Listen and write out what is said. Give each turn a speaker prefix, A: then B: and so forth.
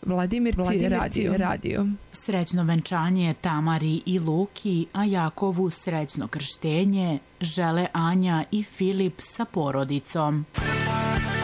A: Vladimirci radio.
B: Srećno venčanje Tamari i Luki, a Jakovu srećno krštenje žele Anja i Filip sa porodicom.